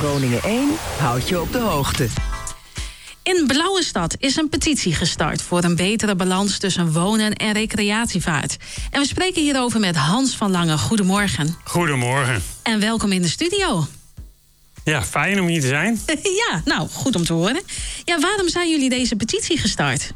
Groningen 1 houdt je op de hoogte. In Blauwestad is een petitie gestart voor een betere balans tussen wonen en recreatievaart. En we spreken hierover met Hans van Lange. Goedemorgen. Goedemorgen. En welkom in de studio. Ja, fijn om hier te zijn. Ja, nou, goed om te horen. Ja, waarom zijn jullie deze petitie gestart?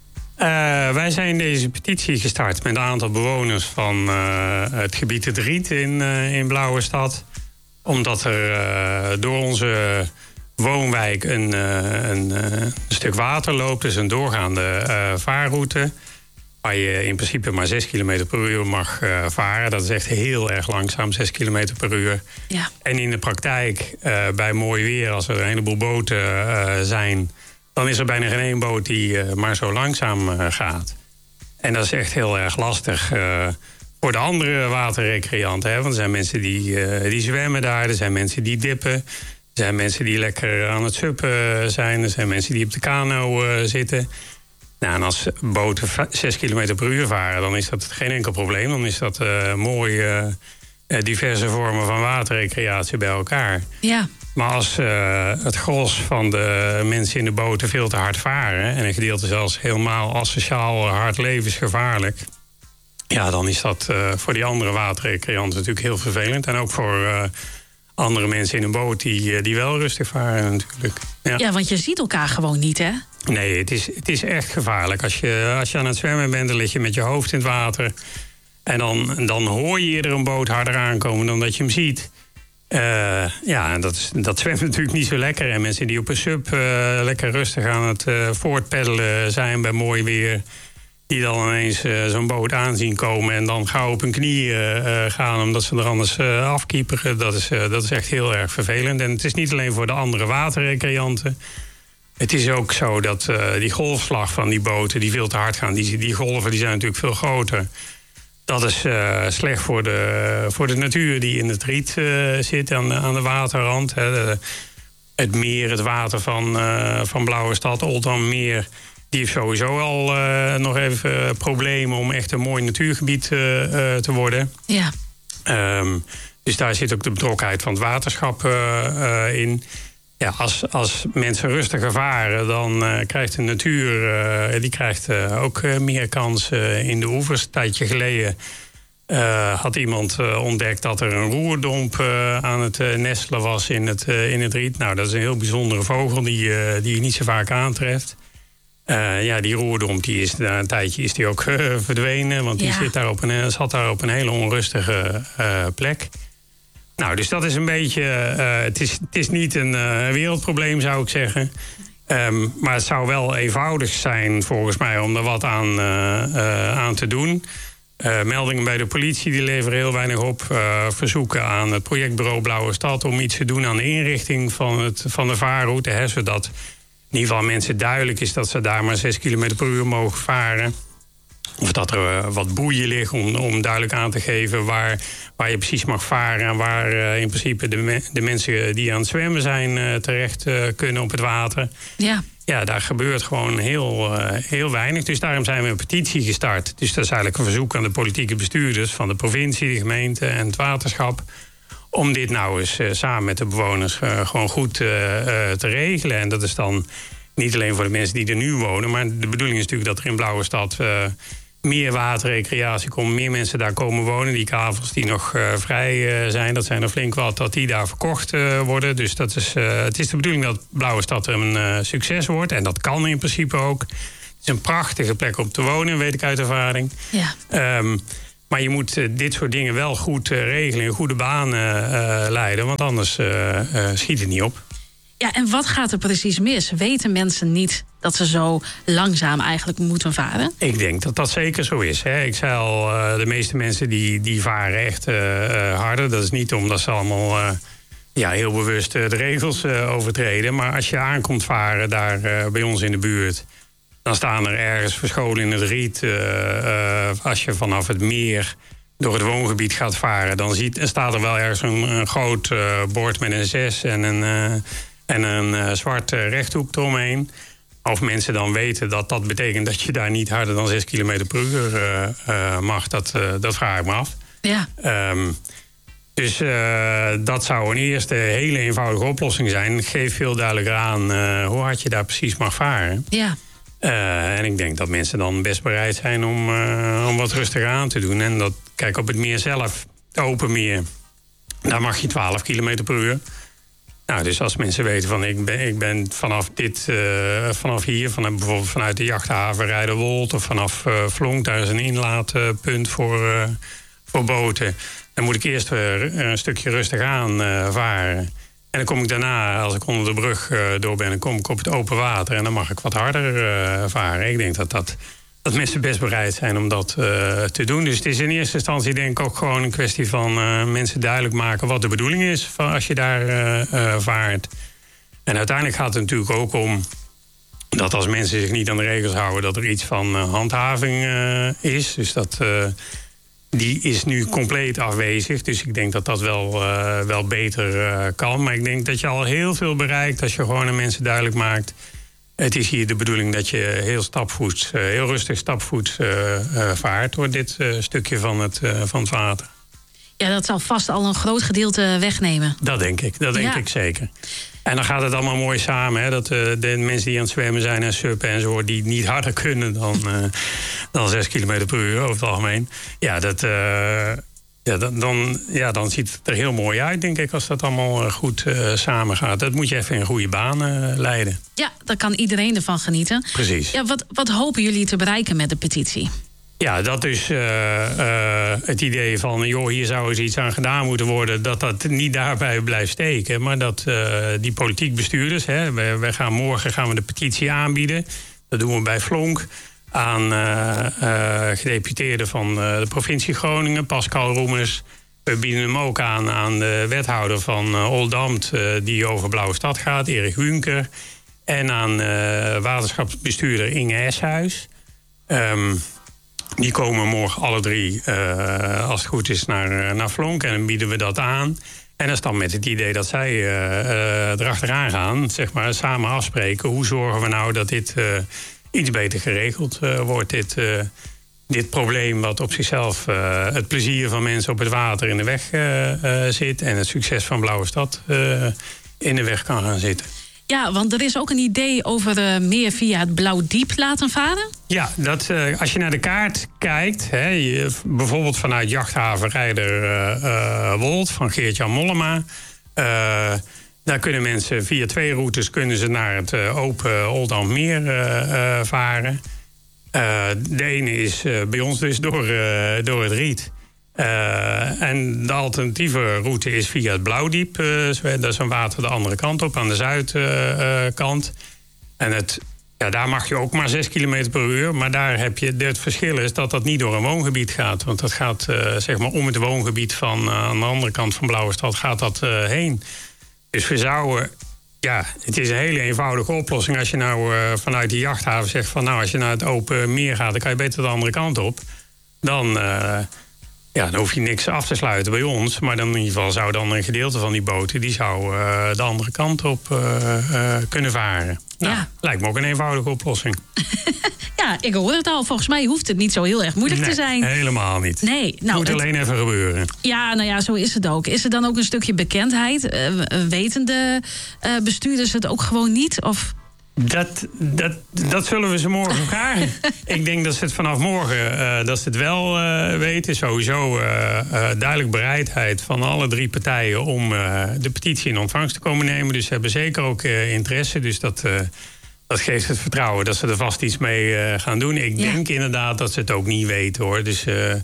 Wij zijn deze petitie gestart met een aantal bewoners van het gebied Het Riet in Blauwestad. Omdat er door onze woonwijk een stuk water loopt. Dus een doorgaande vaarroute. Waar je in principe maar 6 km per uur mag varen. Dat is echt heel erg langzaam, 6 km per uur. Ja. En in de praktijk, bij mooi weer, als er een heleboel boten zijn, dan is er bijna geen één boot die maar zo langzaam gaat. En dat is echt heel erg lastig voor de andere waterrecreanten. Hè? Want er zijn mensen die zwemmen daar, er zijn mensen die dippen. Er zijn mensen die lekker aan het suppen zijn. Er zijn mensen die op de kano zitten. Nou, en als boten 6 km per uur varen, dan is dat geen enkel probleem. Dan is dat mooi diverse vormen van waterrecreatie bij elkaar. Ja. Maar als het gros van de mensen in de boten veel te hard varen, en een gedeelte zelfs helemaal asociaal hard levensgevaarlijk, ja, dan is dat voor die andere waterrecreanten natuurlijk heel vervelend. En ook voor andere mensen in een boot die wel rustig varen natuurlijk. Ja, want je ziet elkaar gewoon niet, hè? Nee, het is echt gevaarlijk. Als je aan het zwemmen bent, dan lig je met je hoofd in het water. En dan hoor je eerder een boot harder aankomen dan dat je hem ziet. Ja, dat zwemt natuurlijk niet zo lekker. En mensen die op een sub lekker rustig aan het voortpeddelen zijn bij mooi weer, die dan ineens zo'n boot aanzien komen en dan gauw op hun knieën gaan omdat ze er anders afkieperen. Dat is echt heel erg vervelend. En het is niet alleen voor de andere waterrecreanten. Het is ook zo dat die golfslag van die boten die veel te hard gaan, die golven die zijn natuurlijk veel groter. Dat is slecht voor de natuur die in het riet zit, aan de waterrand. Het meer, het water van Blauwestad, Oldammermeer, die heeft sowieso al nog even problemen om echt een mooi natuurgebied te worden. Ja. Dus daar zit ook de betrokkenheid van het waterschap in. Ja, als mensen rustiger varen, dan krijgt de natuur die krijgt ook meer kans in de oevers. Een tijdje geleden had iemand ontdekt dat er een roerdomp aan het nestelen was in het riet. Nou, dat is een heel bijzondere vogel die je niet zo vaak aantreft. Ja, die roerdomp die is na een tijdje is die ook verdwenen, want die zat daar op een hele onrustige plek. Nou, dus dat is een beetje. Het is niet een wereldprobleem, zou ik zeggen. Maar het zou wel eenvoudig zijn, volgens mij, om er wat aan te doen. Meldingen bij de politie die leveren heel weinig op. Verzoeken aan het projectbureau Blauwestad om iets te doen aan de inrichting van de vaarroute. Hè, zodat in ieder geval mensen duidelijk is dat ze daar maar 6 km per uur mogen varen. Of dat er wat boeien liggen om duidelijk aan te geven waar je precies mag varen en waar in principe de mensen die aan het zwemmen zijn terecht kunnen op het water. Ja. Ja, daar gebeurt gewoon heel weinig. Dus daarom zijn we een petitie gestart. Dus dat is eigenlijk een verzoek aan de politieke bestuurders van de provincie, de gemeente en het waterschap, om dit nou eens samen met de bewoners gewoon goed te regelen. En dat is dan niet alleen voor de mensen die er nu wonen, maar de bedoeling is natuurlijk dat er in Blauwestad meer waterrecreatie komt, meer mensen daar komen wonen. Die kavels die nog vrij zijn, dat zijn er flink wat, dat die daar verkocht worden. Dus het is de bedoeling dat Blauwestad een succes wordt. En dat kan in principe ook. Het is een prachtige plek om te wonen, weet ik uit ervaring. Ja. Maar je moet dit soort dingen wel goed regelen, in goede banen leiden, want anders schiet het niet op. Ja, en wat gaat er precies mis? Weten mensen niet dat ze zo langzaam eigenlijk moeten varen? Ik denk dat dat zeker zo is. Hè. Ik zei al, de meeste mensen die varen echt harder. Dat is niet omdat ze allemaal heel bewust de regels overtreden. Maar als je aankomt varen daar bij ons in de buurt, dan staan er ergens verscholen in het riet. Als je vanaf het meer door het woongebied gaat varen, dan staat er wel ergens een groot bord met een 6 en een zwart rechthoek eromheen. Of mensen dan weten dat betekent dat je daar niet harder dan 6 km per uur mag, dat vraag ik me af. Ja. Dus dat zou een eerste hele eenvoudige oplossing zijn. Geef veel duidelijker aan hoe hard je daar precies mag varen. Ja. En ik denk dat mensen dan best bereid zijn om wat rustiger aan te doen. En kijk, op het meer zelf, het open meer, daar mag je 12 km per uur. Nou, dus als mensen weten van ik ben vanaf hier, bijvoorbeeld vanuit de jachthaven Rijderwold of vanaf Vlonk, daar is een inlaatpunt voor boten. Dan moet ik eerst een stukje rustig aan varen. En dan kom ik daarna, als ik onder de brug door ben, dan kom ik op het open water en dan mag ik wat harder varen. Ik denk dat mensen best bereid zijn om dat te doen. Dus het is in eerste instantie denk ik ook gewoon een kwestie van mensen duidelijk maken wat de bedoeling is van als je daar vaart. En uiteindelijk gaat het natuurlijk ook om dat als mensen zich niet aan de regels houden, dat er iets van handhaving is. Dus die is nu compleet afwezig. Dus ik denk dat dat wel beter kan. Maar ik denk dat je al heel veel bereikt als je gewoon aan mensen duidelijk maakt. Het is hier de bedoeling dat je heel rustig stapvoets vaart door dit stukje van het water. Ja, dat zal vast al een groot gedeelte wegnemen. Dat denk ik. Dat denk ik zeker. En dan gaat het allemaal mooi samen. Hè? Dat de mensen die aan het zwemmen zijn en suppen en zo, die niet harder kunnen dan 6 km per uur over het algemeen. Ja, dan ziet het er heel mooi uit, denk ik, als dat allemaal goed samen gaat. Dat moet je even in goede banen leiden. Ja, daar kan iedereen ervan genieten. Precies. Ja, wat hopen jullie te bereiken met de petitie? Ja, dat is het idee van, hier zou eens iets aan gedaan moeten worden, dat niet daarbij blijft steken, maar dat die politiek bestuurders, morgen gaan we de petitie aanbieden. Dat doen we bij Vlonk aan gedeputeerden van de provincie Groningen, Pascal Roemers. We bieden hem ook aan de wethouder van Oldambt, die over Blauwestad gaat, Erik Hunker. En aan waterschapsbestuurder Inge Eshuis. Die komen morgen alle drie, als het goed is, naar Vlonk. En dan bieden we dat aan. En dat is dan met het idee dat zij erachteraan gaan, zeg maar, samen afspreken. Hoe zorgen we nou dat dit iets beter geregeld wordt? Dit probleem wat op zichzelf het plezier van mensen op het water in de weg zit. En het succes van Blauwestad in de weg kan gaan zitten. Ja, want er is ook een idee over meer via het Blauwdiep laten varen. Ja, als je naar de kaart kijkt, bijvoorbeeld vanuit jachthaven Rijderwold van Geert-Jan Mollema. Daar kunnen mensen via 2 routes naar het open Oldambtmeer varen. De ene is bij ons dus door het Riet. En de alternatieve route is via het Blauwdiep. Dat is een water de andere kant op, aan de zuidkant. En daar mag je ook maar 6 km per uur. Maar daar heb je het verschil is dat niet door een woongebied gaat. Want dat gaat zeg maar om het woongebied van aan de andere kant van Blauwestad gaat dat heen. Dus we zouden... Ja, het is een hele eenvoudige oplossing. Als je nou vanuit die jachthaven zegt van, als je naar het open meer gaat, dan kan je beter de andere kant op. Dan hoef je niks af te sluiten bij ons. Maar dan in ieder geval zou dan een gedeelte van die boten, die zou de andere kant op kunnen varen. Nou, lijkt me ook een eenvoudige oplossing. Ja, ik hoor het al. Volgens mij hoeft het niet zo heel erg moeilijk te zijn. Helemaal niet. Nee, moet alleen even gebeuren. Ja, zo is het ook. Is er dan ook een stukje bekendheid? Weten de bestuurders het ook gewoon niet? Of... Dat zullen we ze morgen vragen. Ik denk dat ze het vanaf morgen dat ze het wel weten. Sowieso duidelijk bereidheid van alle 3 partijen om de petitie in ontvangst te komen nemen. Dus ze hebben zeker ook interesse. Dus dat geeft het vertrouwen dat ze er vast iets mee gaan doen. Ik denk inderdaad dat ze het ook niet weten, hoor. Dus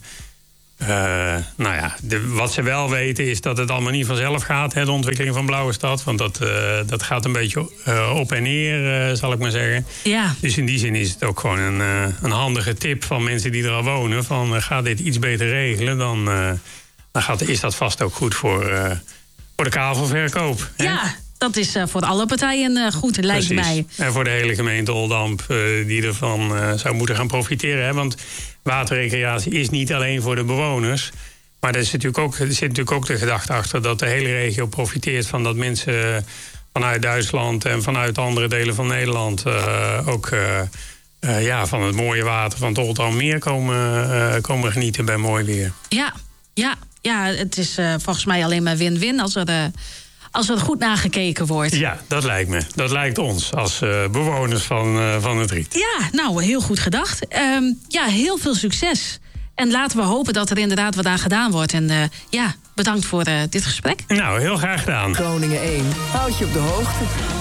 wat ze wel weten is dat het allemaal niet vanzelf gaat, de ontwikkeling van Blauwestad. Want dat gaat een beetje op en neer, zal ik maar zeggen. Ja. Dus in die zin is het ook gewoon een handige tip van mensen die er al wonen. Van ga dit iets beter regelen, dan is dat vast ook goed voor de kavelverkoop. Ja. Dat is voor alle partijen goed, lijkt mij. En voor de hele gemeente Oldambt, die ervan zou moeten gaan profiteren. Hè? Want waterrecreatie is niet alleen voor de bewoners. Maar er zit natuurlijk ook de gedachte achter dat de hele regio profiteert van dat mensen vanuit Duitsland en vanuit andere delen van Nederland ook van het mooie water van het Oldambtmeer komen genieten bij mooi weer. Ja, het is volgens mij alleen maar win-win als er goed nagekeken wordt. Ja, dat lijkt me. Dat lijkt ons als bewoners van het Riet. Ja, nou, heel goed gedacht. Heel veel succes. En laten we hopen dat er inderdaad wat aan gedaan wordt. En bedankt voor dit gesprek. Nou, heel graag gedaan. Groningen 1 houdt je op de hoogte.